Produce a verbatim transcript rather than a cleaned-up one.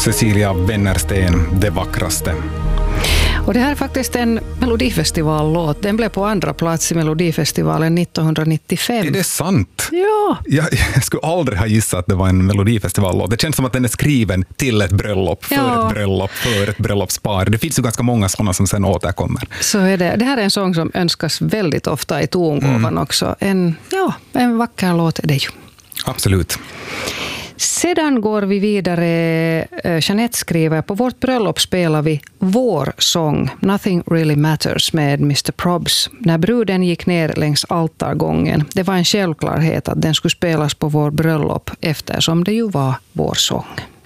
Cecilia Wennersten, Det vackraste. Och det här är faktiskt en Melodifestivallåt. Den blev på andra plats i Melodifestivalen nittonhundranittiofem. Är det sant? Ja. Jag, jag skulle aldrig ha gissat att det var en Melodifestivallåt. Det känns som att den är skriven till ett bröllop, för Ja. ett bröllop, för ett bröllopspar. Det finns ju ganska många sådana som sen återkommer. Så är det. Det här är en sång som önskas väldigt ofta i tongåvan mm. också. En, ja, en vacker låt är det ju. Absolut. Sedan går vi vidare. Jeanette skriver, på vårt bröllop spelar vi vår sång Nothing Really Matters med mister Probs. När bruden gick ner längs altargången, det var en självklarhet att den skulle spelas på vår bröllop eftersom det ju var vår sång.